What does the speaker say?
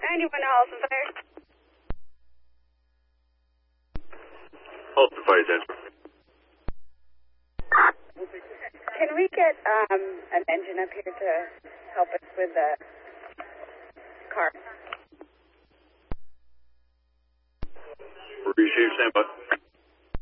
91 Holliston Fire. Holliston Fire, Central. Can we get an engine up here to help us with the car? Appreciate you, stand by.